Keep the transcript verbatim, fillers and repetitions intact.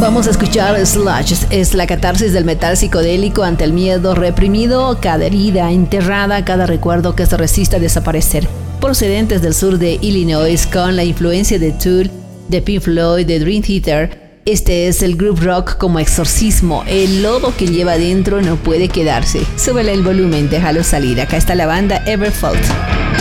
Vamos a escuchar Sludge. Es la catarsis del metal psicodélico ante el miedo reprimido, cada herida enterrada, cada recuerdo que se resiste a desaparecer. Procedentes del sur de Illinois, con la influencia de Tool, de Pink Floyd, de Dream Theater, este es el group rock como exorcismo. El lobo que lleva dentro no puede quedarse. Súbele el volumen, déjalo salir. Acá está la banda Everfault.